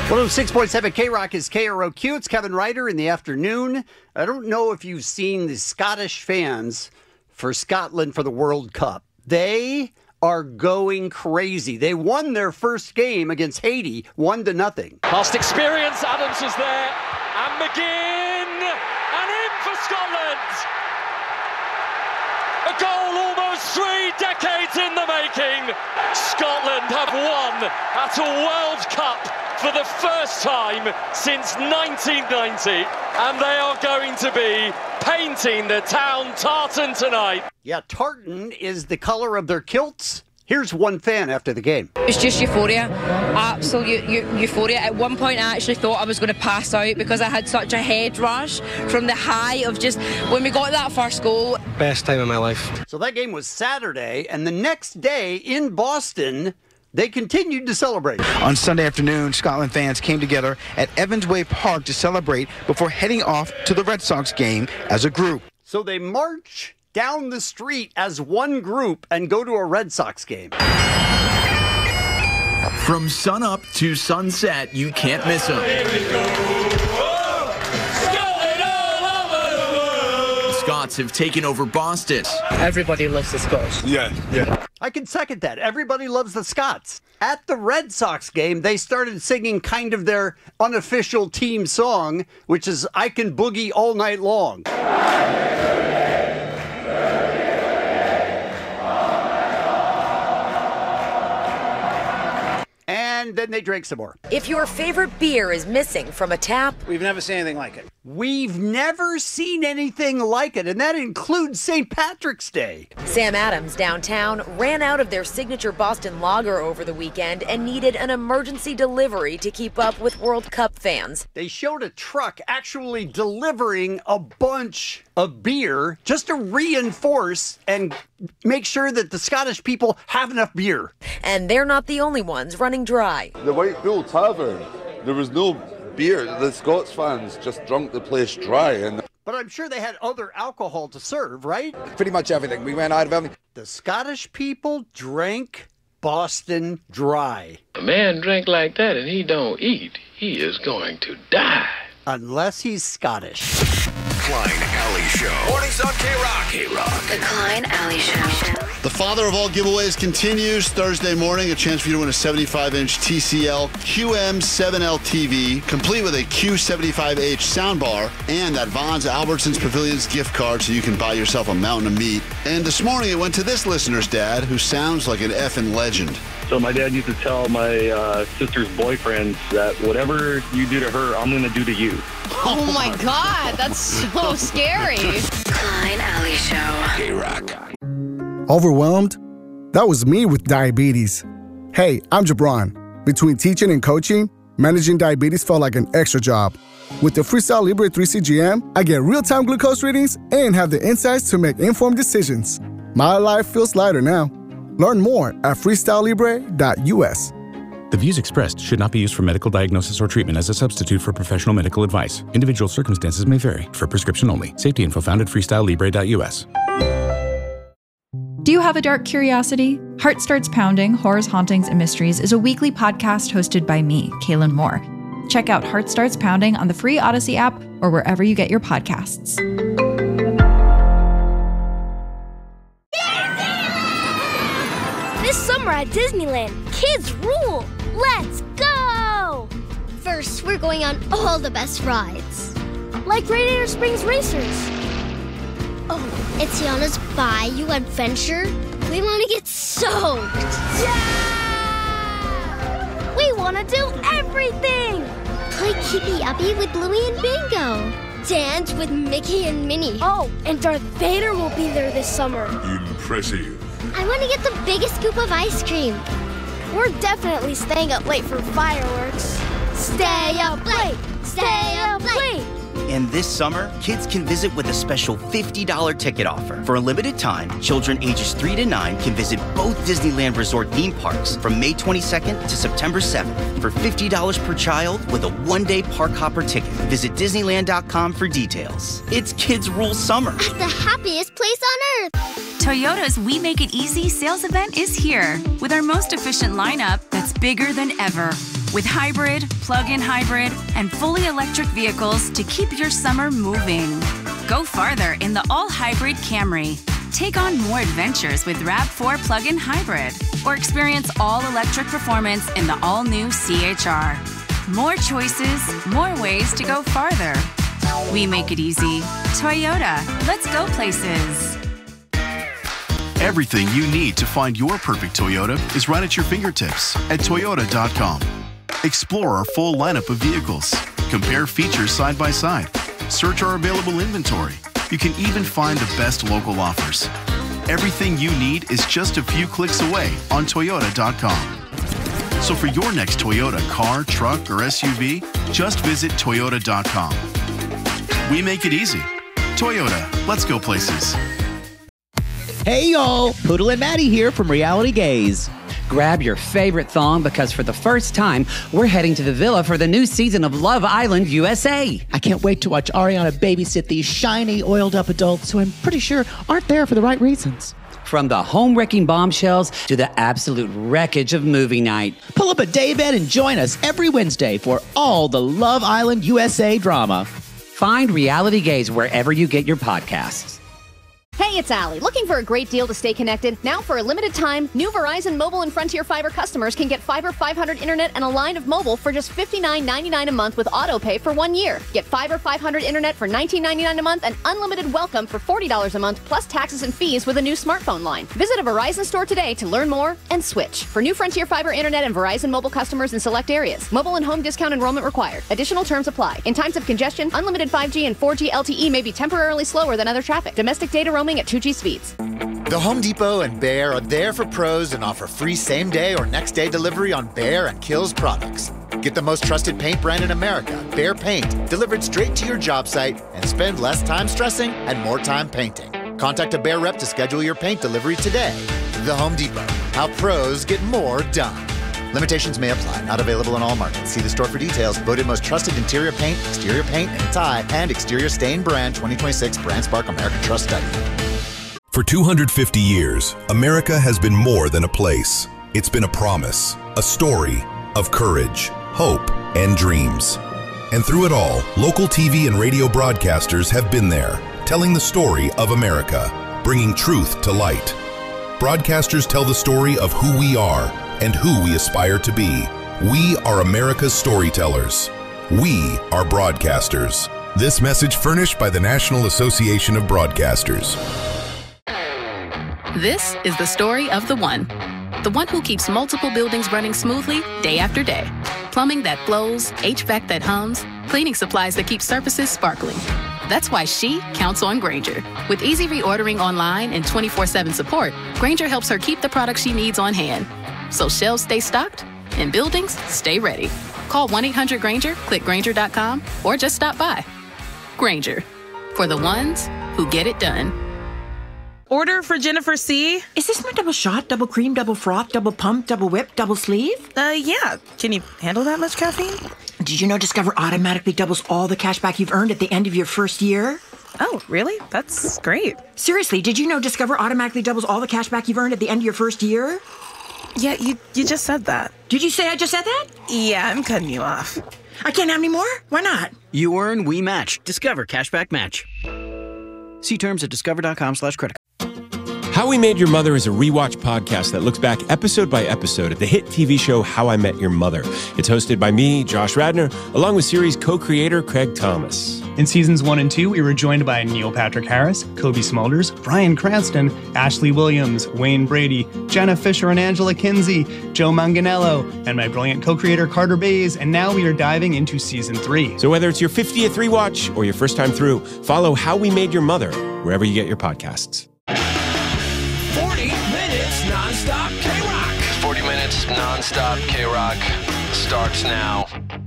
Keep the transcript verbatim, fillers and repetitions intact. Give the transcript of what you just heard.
one oh six point seven K-Rock is K R O Q. It's Kevin Ryder in the afternoon. I don't know if you've seen the Scottish fans for Scotland for the World Cup. They are going crazy. They won their first game against Haiti, one to nothing. Past experience, Adams was there, and McGinn, and in for Scotland. A goal almost three decades in the making. Scotland have won at a World Cup for the first time since nineteen ninety, and they are going to be painting the town tartan tonight. Yeah, tartan is the color of their kilts. Here's one fan after the game. It's just euphoria, absolute eu- euphoria. At one point I actually thought I was going to pass out because I had such a head rush from the high of just when we got that first goal. Best time of my life. So that game was Saturday, and the next day in Boston, they continued to celebrate. On Sunday afternoon, Scotland fans came together at Evans Way Park to celebrate before heading off to the Red Sox game as a group. So they march down the street as one group and go to a Red Sox game. From sunup to sunset, you can't miss them. The Scots have taken over Boston. Everybody loves the Scots. Yeah, yeah. I can second that. Everybody loves the Scots. At the Red Sox game, they started singing kind of their unofficial team song, which is I Can Boogie All Night Long. And then they drank some more. If your favorite beer is missing from a tap, we've never seen anything like it. We've never seen anything like it, and that includes Saint Patrick's Day. Sam Adams downtown ran out of their signature Boston Lager over the weekend and needed an emergency delivery to keep up with World Cup fans. They showed a truck actually delivering a bunch of beer just to reinforce and make sure that the Scottish people have enough beer. And they're not the only ones running dry. The White Bull Tavern, there was no beer. The Scots fans just drunk the place dry. And But I'm sure they had other alcohol to serve, right? Pretty much everything. We ran out of everything. The Scottish people drank Boston dry. A man drink like that and he don't eat, he is going to die. Unless he's Scottish. Klein Alley Show. Mornings on K-Rock. K-Rock. The Klein Alley Show. The father of all giveaways continues Thursday morning. A chance for you to win a seventy-five inch T C L Q M seven L T V, complete with a Q seventy-five H soundbar and that Vons Albertsons Pavilions gift card so you can buy yourself a mountain of meat. And this morning it went to this listener's dad, who sounds like an effing legend. So my dad used to tell my uh, sister's boyfriends that whatever you do to her, I'm going to do to you. Oh, my God. That's so scary. Klein Alley Show. K-Rock. Overwhelmed? That was me with diabetes. Hey, I'm Jabron. Between teaching and coaching, managing diabetes felt like an extra job. With the Freestyle Libre three C G M, I get real-time glucose readings and have the insights to make informed decisions. My life feels lighter now. Learn more at freestyle libre dot U S. The views expressed should not be used for medical diagnosis or treatment as a substitute for professional medical advice. Individual circumstances may vary. For prescription only. Safety info found at freestyle libre dot U S. Do you have a dark curiosity? Heart Starts Pounding, Horrors, Hauntings, and Mysteries is a weekly podcast hosted by me, Kaylin Moore. Check out Heart Starts Pounding on the free Odyssey app or wherever you get your podcasts. This summer at Disneyland, kids rule! Let's go! First, we're going on all the best rides. Like Radiator Springs Racers. Oh, it's Tiana's Bayou Adventure. We want to get soaked. Yeah! We want to do everything! Play Keepy Uppy with Bluey and Bingo. Dance with Mickey and Minnie. Oh, and Darth Vader will be there this summer. Impressive. I want to get the biggest scoop of ice cream. We're definitely staying up late for fireworks. Stay up late! Stay up late! And this summer, kids can visit with a special fifty dollars ticket offer. For a limited time, children ages three to nine can visit both Disneyland Resort theme parks from May twenty-second to September seventh for fifty dollars per child with a one-day park hopper ticket. Visit Disneyland dot com for details. It's Kids Rule Summer. At the happiest place on earth. Toyota's We Make It Easy sales event is here with our most efficient lineup that's bigger than ever. with hybrid, plug-in hybrid, and fully electric vehicles to keep your summer moving. Go farther in the all-hybrid Camry. Take on more adventures with RAV four plug-in hybrid, or experience all-electric performance in the all-new C H R. More choices, more ways to go farther. We make it easy. Toyota, let's go places. Everything you need to find your perfect Toyota is right at your fingertips at Toyota dot com. Explore our full lineup of vehicles. Compare features side by side. Search our available inventory. You can even find the best local offers. Everything you need is just a few clicks away on Toyota dot com. So for your next Toyota car, truck, or S U V, just visit Toyota dot com. We make it easy. Toyota, let's go places. Hey y'all, Poodle and Maddie here from Reality Gaze. Grab your favorite thong because for the first time, we're heading to the villa for the new season of Love Island U S A. I can't wait to watch Ariana babysit these shiny, oiled-up adults who I'm pretty sure aren't there for the right reasons. From the home-wrecking bombshells to the absolute wreckage of movie night. Pull up a daybed and join us every Wednesday for all the Love Island U S A drama. Find Reality Gaze wherever you get your podcasts. Hey, it's Allie. Looking for a great deal to stay connected? Now, for a limited time, new Verizon Mobile and Frontier Fiber customers can get Fiber five hundred internet and a line of mobile for just fifty-nine ninety-nine a month with auto pay for one year. Get Fiber five hundred internet for nineteen ninety-nine a month and unlimited welcome for forty dollars a month plus taxes and fees with a new smartphone line. Visit a Verizon store today to learn more and switch. For new Frontier Fiber internet and Verizon Mobile customers in select areas, mobile and home discount enrollment required. Additional terms apply. In times of congestion, unlimited five G and four G L T E may be temporarily slower than other traffic. Domestic data roaming at two G speeds. The Home Depot and Behr are there for pros and offer free same-day or next-day delivery on Behr and Kilz products. Get the most trusted paint brand in America, Behr Paint, delivered straight to your job site and spend less time stressing and more time painting. Contact a Behr rep to schedule your paint delivery today. The Home Depot, how pros get more done. Limitations may apply. Not available in all markets. See the store for details. Voted most trusted interior paint, exterior paint, and tie, and exterior stain brand twenty twenty-six Brand Spark American Trust Study. For two hundred fifty years, America has been more than a place. It's been a promise, a story of courage, hope, and dreams. And through it all, local T V and radio broadcasters have been there, telling the story of America, bringing truth to light. Broadcasters tell the story of who we are and who we aspire to be. We are America's storytellers. We are broadcasters. This message furnished by the National Association of Broadcasters. This is the story of the one. The one who keeps multiple buildings running smoothly day after day. Plumbing that flows, H V A C that hums, cleaning supplies that keep surfaces sparkling. That's why she counts on Grainger. With easy reordering online and twenty-four seven support, Grainger helps her keep the products she needs on hand. So shelves stay stocked and buildings stay ready. Call one eight hundred Grainger, click Grainger dot com, or just stop by. Grainger, for the ones who get it done. Order for Jennifer C. Is this my double shot, double cream, double froth, double pump, double whip, double sleeve? Uh, yeah. Can you handle that much caffeine? Did you know Discover automatically doubles all the cash back you've earned at the end of your first year? Oh, really? That's great. Seriously, did you know Discover automatically doubles all the cash back you've earned at the end of your first year? Yeah, you you just said that. Did you say I just said that? Yeah, I'm cutting you off. I can't have any more? Why not? You earn, we match. Discover Cashback Match. See terms at discover dot com slash credit. How We Made Your Mother is a rewatch podcast that looks back episode by episode at the hit T V show How I Met Your Mother. It's hosted by me, Josh Radnor, along with series co-creator Craig Thomas. In seasons one and two, we were joined by Neil Patrick Harris, Kobe Smulders, Bryan Cranston, Ashley Williams, Wayne Brady, Jenna Fisher and Angela Kinsey, Joe Manganiello, and my brilliant co-creator Carter Bays, and now we are diving into season three. So whether it's your fiftieth rewatch or your first time through, follow How We Made Your Mother wherever you get your podcasts. forty minutes nonstop K-Rock. forty minutes nonstop K-Rock starts now.